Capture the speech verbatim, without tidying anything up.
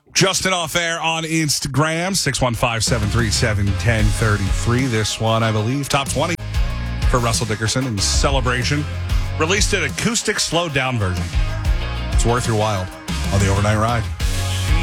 Justin off air on Instagram, six one five, seven three seven, one zero three three. This one, I believe, top twenty for Russell Dickerson in celebration. Released an acoustic slowed down version. It's worth your while on the overnight ride.